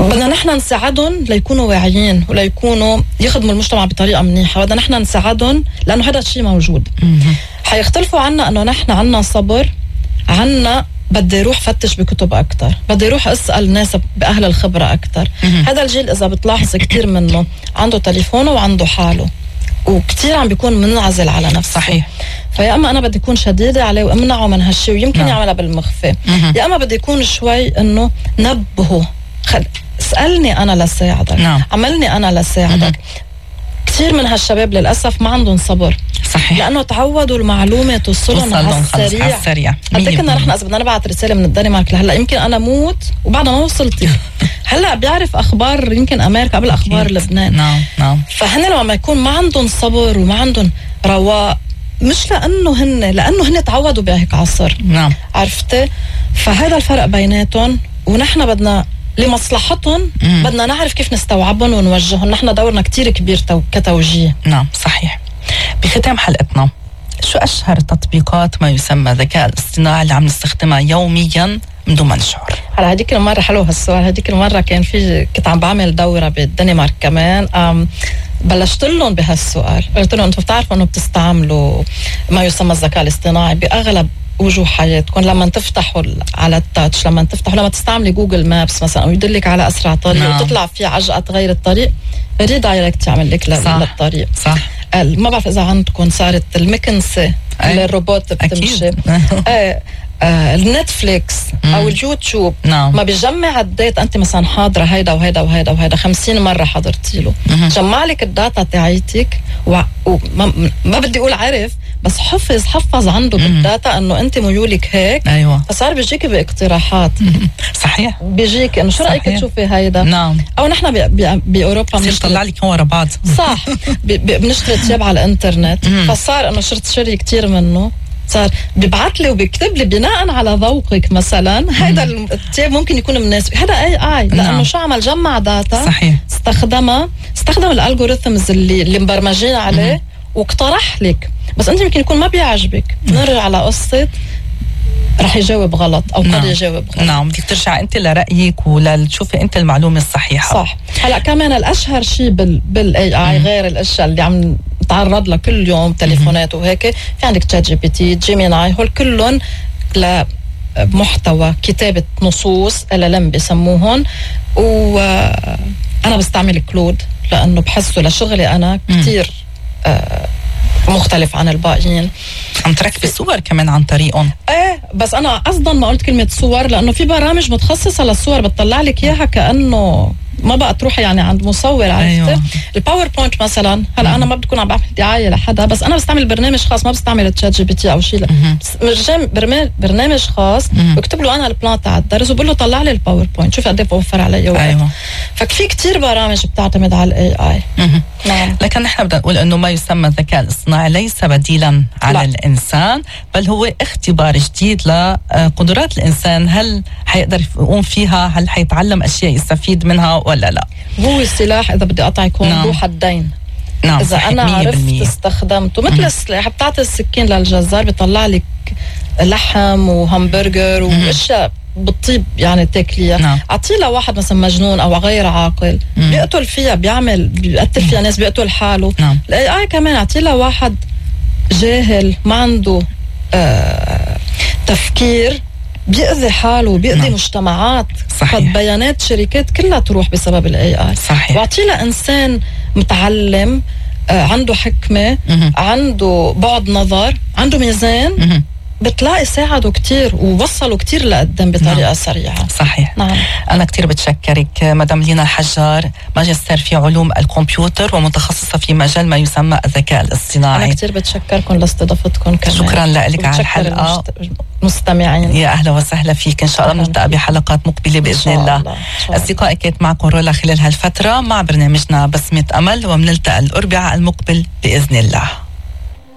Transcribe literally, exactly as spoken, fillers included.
بدنا نحن نساعدهم ليكونوا واعيين وليكونوا يخدموا المجتمع بطريقة منيحة. بدنا نحن نساعدهم لأنه هذا الشيء موجود. حيختلفوا عنا أنه نحن عنا صبر، عنا بدي روح فتش بكتب أكتر، بدي روح أسأل ناس بأهل الخبرة أكتر. هذا الجيل إذا بتلاحظ كتير منه عنده تليفونه وعنده حاله، وكتير عم بيكون منعزل على نفسه. صحيح. فيا اما انا بدي اكون شديده عليه وامنعه من هالشيء ويمكن نعم. يعملها بالمخفى، يا اما بدي اكون شوي انه نبهه، خل... اسالني انا لساعدك، نعم. عملني انا لساعدك. كثير من هالشباب للاسف ما عندهم صبر. صحيح. لانه تعودوا المعلومه توصلهم على السريع. على السريع. قد كنا نحن اذا بدنا نبعث رساله من الدنمارك لهلا يمكن انا موت وبعدها ما وصلتي. هلا بيعرف اخبار يمكن امريكا قبل اخبار أكيد. لبنان. نعم نعم. فهن لما يكون ما عندهم صبر وما عندهم رواق، مش لانه هن لانه هن تعودوا بهيك عصر. نعم. عرفتي؟ فهذا الفرق بيناتهم، ونحن بدنا لمصلحتهم مم. بدنا نعرف كيف نستوعبهم ونوجههم. نحن دورنا كتير كبير تو... كتوجيه. نعم صحيح. بختام حلقتنا، شو أشهر تطبيقات ما يسمى الذكاء الاصطناعي اللي عم نستخدمها يوميا من دون ما نشعر؟ هلا هديك المرة حلو هالسؤال. هديك المرة كان في كنت عم بعمل دورة بالدنمارك كمان، أم بلشت لهم بهالسؤال، قلت لهم انتم بتعرفوا انه بتستعملوا ما يسمى الذكاء الاصطناعي باغلب وجوه حياتكم، لما تفتحوا على التاتش، لما تفتحوا لما تستعملي جوجل مابس مثلا ويدلك على اسرع طريق نعم. وتطلع فيه عجقه تغير الطريق، ريدايركت يعمل لك للطريق. صح. ما بعرف اذا عندكم صارت المكنسه اللي الروبوت بتمشي. ايه آه النتفليكس مم. او اليوتيوب نعم. ما بيجمع الداتا. انت مثلا حاضره هيدا وهيدا وهيدا وهيدا خمسين مره حضرتي له، جمع لك الداتا تاعيتك وما ما بدي اقول عرف، بس حفظ حفظ عنده مم. بالداتا انه انت ميولك هيك. ايوه. فصار بيجيك باقتراحات. صحيح. بيجيك انه شو رايك تشوفي هيدا. نعم. او نحن باوروبا بنطلع لك ورا بعض. صح. بنشتري ثياب على الانترنت، فصار انه صرت شري كتير منه، صار بيبعت لي وبيكتب لي بناء على ذوقك مثلا هذا التياب ممكن يكون مناسب. هذا اي اي لانه نعم. شو عمل؟ جمع داتا. صحيح. استخدمها، استخدم الالغوريثمز اللي اللي مبرمجين عليه مم. واقترح لك، بس انت يمكن يكون ما بيعجبك. نرجع على قصه رح يجاوب غلط او قد يجاوب غلط. نعم. بدك ترجع انت لرايك ولتشوفي انت المعلومه الصحيحه. صح. هلا كمان الاشهر شيء بال بالاي اي غير الاشياء اللي عم نتعرض لها كل يوم، تليفونات وهيك، في عندك تشات جي بي تي، جيميناي، هول كلهم لمحتوى كتابه نصوص ال ال ام بسموهم. وانا بستعمل كلود لانه بحسه لشغلي انا كتير آه مختلف عن الباقيين. عم تركبي صور كمان عن طريقهم. ايه بس انا قصدا ما قلت كلمه صور لانه في برامج متخصصه للصور بتطلع لك اياها كانه ما بقى تروحي يعني عند مصور. عرفتي؟ أيوة. الباوربوينت مثلا هلا انا ما بتكون عم بعمل دعايه لحدا، بس انا بستعمل برنامج خاص، ما بستعمل تشات جي بي تي او شيء. برنامج برنامج خاص بكتب له انا البلان تاع الدرس وبقول له طلع لي الباوربوينت، شوف قد ايه بوفر علي وقت. أيوة. ففي كتير برامج بتعتمد على الاي اي. نعم. لكن نحن بدنا نقول انه ما يسمى الذكاء الاصطناعي ليس بديلا على لا. الانسان، بل هو اختبار جديد لقدرات الانسان، هل حيقدر يقوم فيها، هل حيتعلم اشياء يستفيد منها ولا لا. هو السلاح اذا بدي اقطع يكون ذو حدين. نعم. اذا انا عرفت استخدمته مثل السلاح، بتعطي السكين للجزار بيطلع لك لحم وهمبرجر واشياء بتطيب يعني تاكليها. نعم. اعطيه لواحد مثلا مجنون او غير عاقل مم. بيقتل فيها، بيعمل بيقتل فيها ناس، بيقتل حاله. نعم. الاي اي كمان اعطيه لواحد جاهل ما عنده آه تفكير، بيأذي حاله وبيأذي نعم. مجتمعات. صحيح. بيانات شركات كلها تروح بسبب الاي اي. صحيح. واعطيه لانسان متعلم آه عنده حكمه مم. عنده بعد نظر، عنده ميزان مم. بتلاقي ساعدوا كتير ووصلوا كتير لقدام بطريقة نعم. سريعة. صحيح. نعم. أنا كتير بتشكرك مدام لينا الحجار، ماجستير في علوم الكمبيوتر ومتخصصة في مجال ما يسمى الذكاء الاصطناعي. أنا كتير بتشكركم لاستضافتكم كمان. شكرا لك على الحلقة. مستمعين يا أهلا وسهلا فيك، إن شاء الله نلتقى بحلقات مقبلة بإذن الله, الله. أصدقائي كانت معكم رولا خلال هالفترة مع برنامجنا بسمة أمل، ومنلتقى الأربعاء المقبل بإذن الله.